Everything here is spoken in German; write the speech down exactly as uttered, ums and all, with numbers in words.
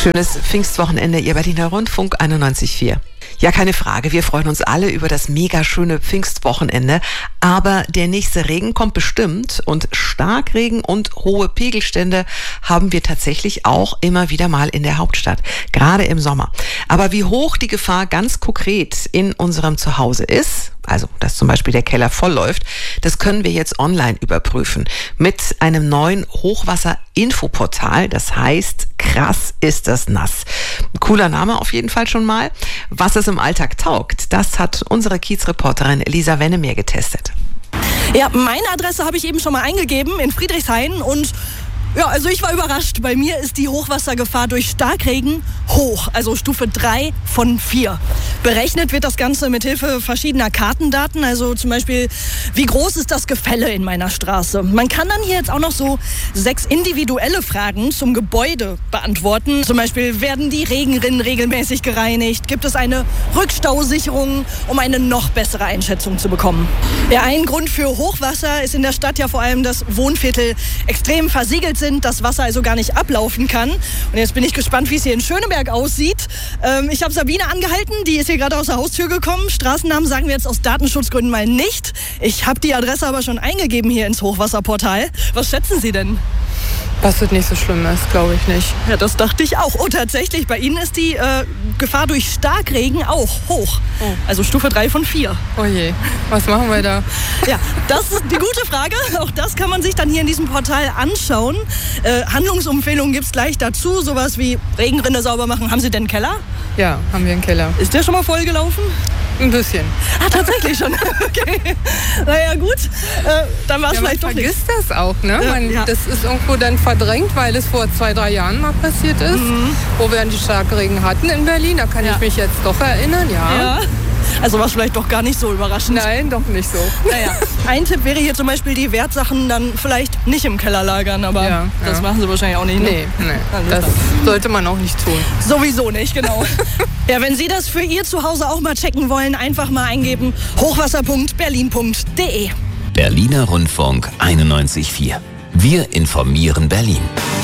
Schönes Pfingstwochenende, ihr Berliner Rundfunk einundneunzig Komma vier. Ja, keine Frage, wir freuen uns alle über das mega schöne Pfingstwochenende, aber der nächste Regen kommt bestimmt und Starkregen und hohe Pegelstände haben wir tatsächlich auch immer wieder mal in der Hauptstadt, gerade im Sommer. Aber wie hoch die Gefahr ganz konkret in unserem Zuhause ist, also dass zum Beispiel der Keller voll läuft, das können wir jetzt online überprüfen mit einem neuen Hochwasser-Infoportal, das heißt Krass ist das nass. Cooler Name auf jeden Fall schon mal. Was es im Alltag taugt, das hat unsere Kiezreporterin Lisa Wennemeer getestet. Ja, meine Adresse habe ich eben schon mal eingegeben in Friedrichshain und ja, also ich war überrascht. Bei mir ist die Hochwassergefahr durch Starkregen hoch, also Stufe drei von vier. Berechnet wird das Ganze mit Hilfe verschiedener Kartendaten, also zum Beispiel, wie groß ist das Gefälle in meiner Straße. Man kann dann hier jetzt auch noch so sechs individuelle Fragen zum Gebäude beantworten. Zum Beispiel, werden die Regenrinnen regelmäßig gereinigt? Gibt es eine Rückstausicherung, um eine noch bessere Einschätzung zu bekommen? Ja, ein Grund für Hochwasser ist in der Stadt ja vor allem, dass Wohnviertel extrem versiegelt sind, das Wasser also gar nicht ablaufen kann. Und jetzt bin ich gespannt, wie es hier in Schöneberg aussieht. Ähm, ich habe Sabine angehalten, die ist hier gerade aus der Haustür gekommen. Straßennamen sagen wir jetzt aus Datenschutzgründen mal nicht. Ich habe die Adresse aber schon eingegeben hier ins Hochwasserportal. Was schätzen Sie denn? Dass das nicht so schlimm ist, glaube ich nicht. Ja, das dachte ich auch. Oh, tatsächlich, bei Ihnen ist die äh, Gefahr durch Starkregen auch hoch. Oh. Also Stufe drei von vier. Oh je, was machen wir da? Ja, das ist die gute Frage. Auch das kann man sich dann hier in diesem Portal anschauen. Äh, Handlungsempfehlungen gibt es gleich dazu. Sowas wie Regenrinne sauber machen. Haben Sie denn einen Keller? Ja, haben wir einen Keller. Ist der schon mal vollgelaufen? Ein bisschen. Ah, tatsächlich schon. Okay. Naja, gut. Äh, dann war es ja, vielleicht doch man nicht. vergisst das auch, ne? Ja, man, ja. Das ist irgendwo dann verdrängt, weil es vor zwei, drei Jahren mal passiert ist, mhm. wo wir die Starkregen hatten in Berlin. Da kann ja. ich mich jetzt doch erinnern, ja. ja. Also war es vielleicht doch gar nicht so überraschend. Nein, doch nicht so. Naja, ein Tipp wäre hier zum Beispiel, die Wertsachen dann vielleicht nicht im Keller lagern, aber ja, das ja. machen Sie wahrscheinlich auch nicht. Ne? Nee, nee. Das sollte man auch nicht tun. Sowieso nicht, genau. Ja, wenn Sie das für Ihr Zuhause auch mal checken wollen, einfach mal eingeben hochwasser punkt berlin punkt de. Berliner Rundfunk einundneunzig Komma vier. Wir informieren Berlin.